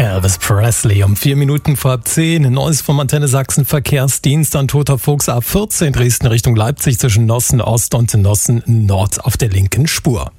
Elvis Presley um 4 Minuten vor halb 10. Neues vom Antenne Sachsen Verkehrsdienst an Toter Fuchs A14 Dresden Richtung Leipzig zwischen Nossen Ost und Nossen Nord auf der linken Spur.